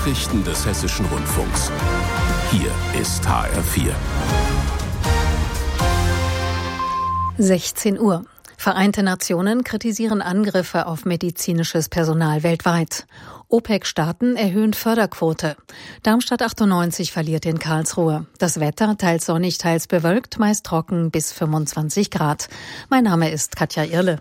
Nachrichten des Hessischen Rundfunks. Hier ist HR4. 16 Uhr. Vereinte Nationen kritisieren Angriffe auf medizinisches Personal weltweit. OPEC-Staaten erhöhen Förderquote. Darmstadt 98 verliert in Karlsruhe. Das Wetter teils sonnig, teils bewölkt, meist trocken bis 25 Grad. Mein Name ist Katja Irle.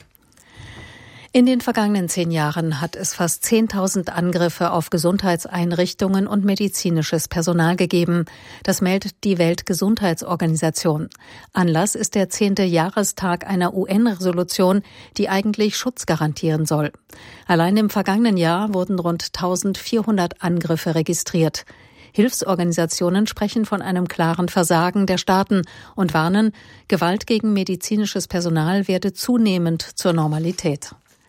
In den vergangenen 10 Jahren hat es fast 10.000 Angriffe auf Gesundheitseinrichtungen und medizinisches Personal gegeben. Das meldet die Weltgesundheitsorganisation. Anlass ist der 10. Jahrestag einer UN-Resolution, die eigentlich Schutz garantieren soll. Allein im vergangenen Jahr wurden rund 1.400 Angriffe registriert. Hilfsorganisationen sprechen von einem klaren Versagen der Staaten und warnen, Gewalt gegen medizinisches Personal werde zunehmend zur Normalität.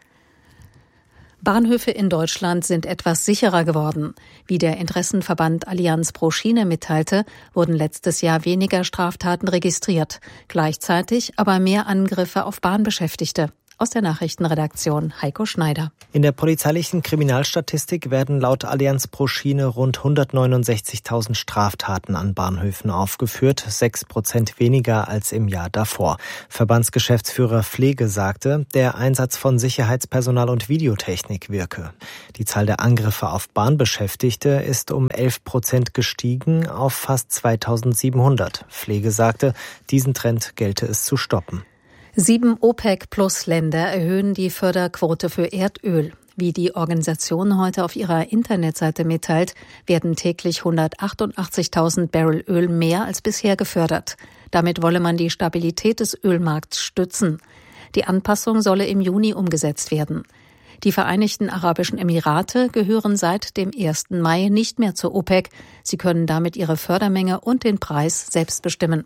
Bahnhöfe in Deutschland sind etwas sicherer geworden. Wie der Interessenverband Allianz pro Schiene mitteilte, wurden letztes Jahr weniger Straftaten registriert. Gleichzeitig aber mehr Angriffe auf Bahnbeschäftigte. Aus der Nachrichtenredaktion Heiko Schneider. In der polizeilichen Kriminalstatistik werden laut Allianz pro Schiene rund 169.000 Straftaten an Bahnhöfen aufgeführt, 6% weniger als im Jahr davor. Verbandsgeschäftsführer Pflege sagte, der Einsatz von Sicherheitspersonal und Videotechnik wirke. Die Zahl der Angriffe auf Bahnbeschäftigte ist um 11% gestiegen auf fast 2.700. Pflege sagte, diesen Trend gelte es zu stoppen. 7 OPEC-Plus-Länder erhöhen die Förderquote für Erdöl. Wie die Organisation heute auf ihrer Internetseite mitteilt, werden täglich 188.000 Barrel Öl mehr als bisher gefördert. Damit wolle man die Stabilität des Ölmarkts stützen. Die Anpassung solle im Juni umgesetzt werden. Die Vereinigten Arabischen Emirate gehören seit dem 1. Mai nicht mehr zur OPEC. Sie können damit ihre Fördermenge und den Preis selbst bestimmen.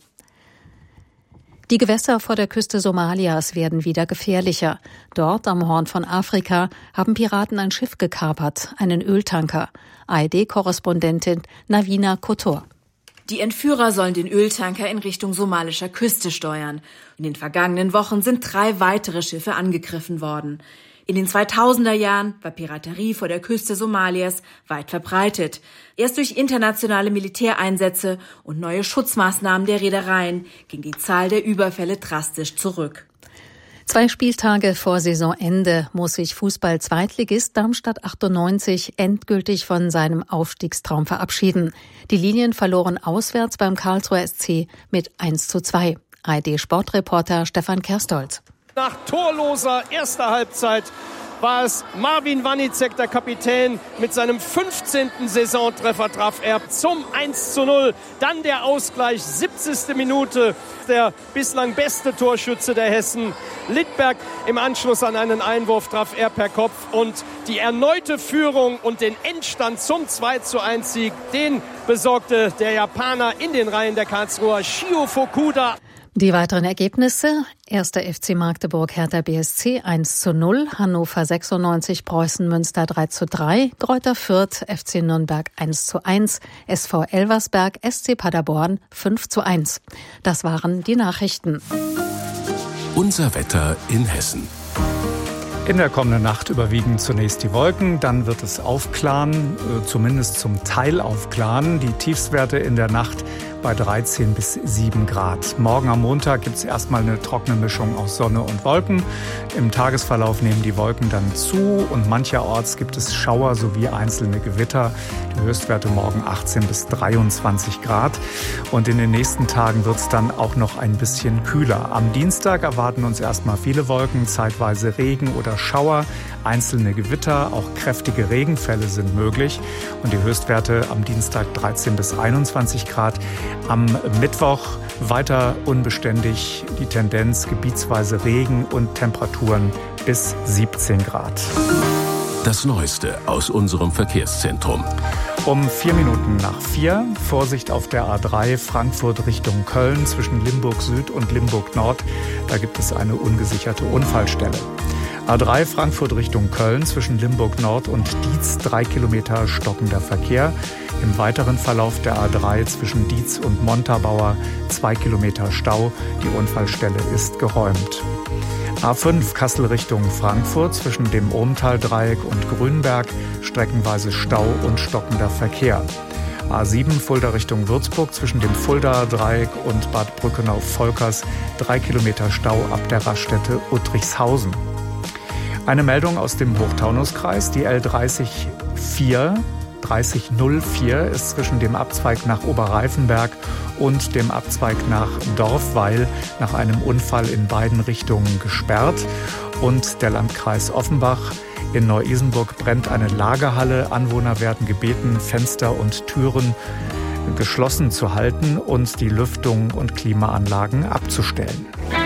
Die Gewässer vor der Küste Somalias werden wieder gefährlicher. Dort am Horn von Afrika haben Piraten ein Schiff gekapert, einen Öltanker. ARD-Korrespondentin Navina Kotor. Die Entführer sollen den Öltanker in Richtung somalischer Küste steuern. In den vergangenen Wochen sind 3 weitere Schiffe angegriffen worden. In den 2000er Jahren war Piraterie vor der Küste Somalias weit verbreitet. Erst durch internationale Militäreinsätze und neue Schutzmaßnahmen der Reedereien ging die Zahl der Überfälle drastisch zurück. 2 Spieltage vor Saisonende muss sich Fußball-Zweitligist Darmstadt 98 endgültig von seinem Aufstiegstraum verabschieden. Die Linien verloren auswärts beim Karlsruher SC mit 1:2. ARD-Sportreporter Stefan Kerstolz. Nach torloser erster Halbzeit war es Marvin Wanicek, der Kapitän, mit seinem 15. Saisontreffer traf er zum 1:0. Dann der Ausgleich, 70. Minute. Der bislang beste Torschütze der Hessen, Littberg, im Anschluss an einen Einwurf traf er per Kopf. Und die erneute Führung und den Endstand zum 2:1-Sieg, den besorgte der Japaner in den Reihen der Karlsruher, Shio Fukuda. Die weiteren Ergebnisse: 1. FC Magdeburg Hertha BSC 1:0, Hannover 96 Preußen Münster 3:3, Greuther Fürth FC Nürnberg 1:1, SV Elversberg SC Paderborn 5:1. Das waren die Nachrichten. Unser Wetter in Hessen. In der kommenden Nacht überwiegen zunächst die Wolken, dann wird es aufklaren, zumindest zum Teil aufklaren. Die Tiefstwerte in der Nacht bei 13 bis 7 Grad. Morgen am Montag gibt es erstmal eine trockene Mischung aus Sonne und Wolken. Im Tagesverlauf nehmen die Wolken dann zu und mancherorts gibt es Schauer sowie einzelne Gewitter. Die Höchstwerte morgen 18 bis 23 Grad. Und in den nächsten Tagen wird es dann auch noch ein bisschen kühler. Am Dienstag erwarten uns erstmal viele Wolken, zeitweise Regen oder Schauer, einzelne Gewitter, auch kräftige Regenfälle sind möglich. Und die Höchstwerte am Dienstag 13 bis 21 Grad. Am Mittwoch weiter unbeständig, die Tendenz gebietsweise Regen und Temperaturen bis 17 Grad. Das Neueste aus unserem Verkehrszentrum. Um 4 Minuten nach 4, Vorsicht auf der A3 Frankfurt Richtung Köln zwischen Limburg Süd und Limburg Nord. Da gibt es eine ungesicherte Unfallstelle. A3 Frankfurt Richtung Köln zwischen Limburg Nord und Dietz 3 Kilometer stockender Verkehr. Im weiteren Verlauf der A3 zwischen Dietz und Montabaur 2 Kilometer Stau. Die Unfallstelle ist geräumt. A5 Kassel Richtung Frankfurt zwischen dem Ohmtal-Dreieck und Grünberg streckenweise Stau und stockender Verkehr. A7 Fulda Richtung Würzburg zwischen dem Fulda-Dreieck und Bad Brückenau-Volkers 3 Kilometer Stau ab der Raststätte Uttrichshausen. Eine Meldung aus dem Hochtaunuskreis. Die L3004 ist zwischen dem Abzweig nach Oberreifenberg und dem Abzweig nach Dorfweil nach einem Unfall in beiden Richtungen gesperrt. Und der Landkreis Offenbach. In Neu-Isenburg brennt eine Lagerhalle. Anwohner werden gebeten, Fenster und Türen geschlossen zu halten und die Lüftung und Klimaanlagen abzustellen.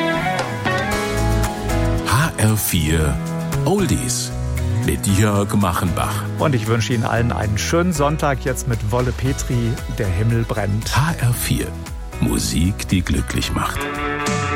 HR4 Oldies mit Jörg Machenbach. Und ich wünsche Ihnen allen einen schönen Sonntag jetzt mit Wolle Petri, Der Himmel brennt. HR4 Musik, die glücklich macht.